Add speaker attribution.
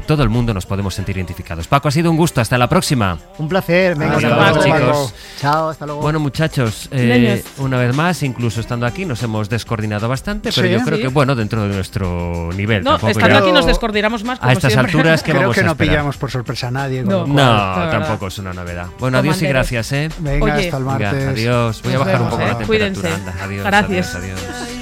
Speaker 1: todo el mundo nos podemos sentir identificados. Paco, ha sido un gusto. Hasta la próxima.
Speaker 2: Un placer. Venga,
Speaker 1: Hasta
Speaker 2: hasta
Speaker 1: luego,
Speaker 2: luego,
Speaker 1: chicos.
Speaker 2: Chao, hasta luego.
Speaker 1: Bueno, muchachos, una vez más, incluso estando aquí, nos hemos descoordinado bastante, pero
Speaker 2: Sí,
Speaker 1: yo creo
Speaker 3: sí.
Speaker 1: que, bueno, dentro de nuestro nivel.
Speaker 3: No,
Speaker 1: tampoco
Speaker 3: estando
Speaker 1: ya-
Speaker 3: aquí nos descoordinamos más, como
Speaker 1: a estas
Speaker 3: siempre.
Speaker 1: alturas, ¿qué
Speaker 4: Creo
Speaker 1: vamos
Speaker 4: que
Speaker 1: a
Speaker 4: no
Speaker 1: esperar?
Speaker 4: pillamos por sorpresa a nadie. con
Speaker 3: No.
Speaker 4: lo cual-
Speaker 1: No,
Speaker 3: verdad.
Speaker 1: tampoco es una novedad. Bueno, adiós y
Speaker 3: Comanderos.
Speaker 1: gracias, ¿eh?
Speaker 4: Venga,
Speaker 3: Oye.
Speaker 4: hasta el
Speaker 1: Venga,
Speaker 4: martes.
Speaker 1: adiós. Voy a
Speaker 3: Nos
Speaker 1: bajar un
Speaker 3: vemos,
Speaker 1: poco la temperatura.
Speaker 3: Cuídense.
Speaker 1: Anda, adiós,
Speaker 3: Gracias.
Speaker 1: adiós, adiós.